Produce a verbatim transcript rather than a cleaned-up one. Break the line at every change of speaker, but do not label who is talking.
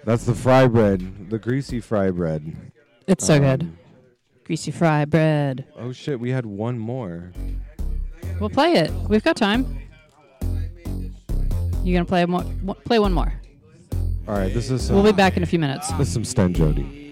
That's the fry bread, the greasy fry bread.
It's so
Um,
good. Greasy fry bread.
Oh shit, we had one more.
We'll play it. We've got time. You gonna play more? Play one more.
All right, this is some,
We'll be back in a few minutes.
this is some Sten Jody.